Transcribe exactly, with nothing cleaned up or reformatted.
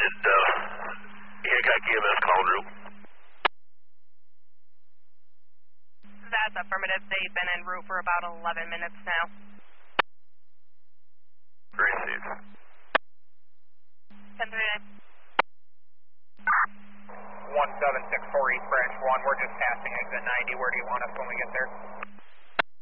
Did uh, Hancock E M S call en route? That's affirmative. They've been en route for about eleven minutes now. Receive. ten thirty-nine. one seven six four East Branch one, we're just passing exit ninety. Where do you want us when we get there?